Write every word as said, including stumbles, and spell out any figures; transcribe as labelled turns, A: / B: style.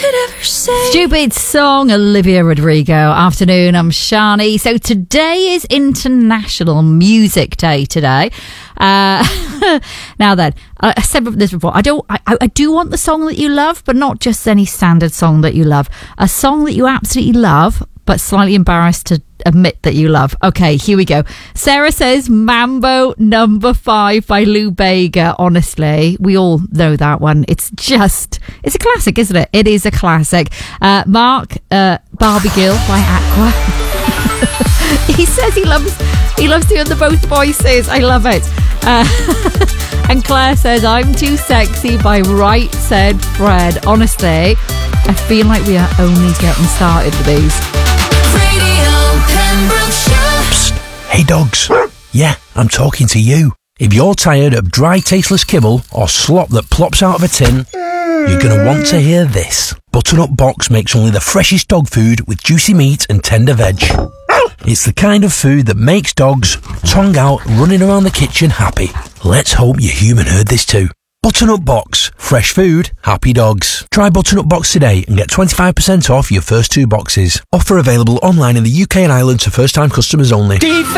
A: could ever say.
B: Stupid song, Olivia Rodrigo. Afternoon, I'm Shani. So today is International Music Day today. Uh, now then, I said this before. I don't. I, I do want the song that you love, but not just any standard song that you love. A song that you absolutely love, but slightly embarrassed to admit that you love. Okay, here we go. Sarah says Mambo Number Five by Lou Bega. Honestly, we all know that one. It's just, it's a classic, isn't it? It is a classic. Uh, Mark, uh, Barbie Girl by Aqua. He says he loves, he loves doing the both voices. I love it. Uh, and Claire says I'm Too Sexy by Right Said Fred. Honestly, I feel like we are only getting started with these.
C: Psst. Hey dogs. Yeah, I'm talking to you. If you're tired of dry, tasteless kibble or slop that plops out of a tin, you're going to want to hear this. Butternut Box makes only the freshest dog food with juicy meat and tender veg. It's the kind of food that makes dogs, tongue out, running around the kitchen happy. Let's hope your human heard this too. Butternut Box. Fresh food, happy dogs. Try Butternut Box today and get twenty-five percent off your first two boxes. Offer available online in the U K and Ireland to first-time customers only.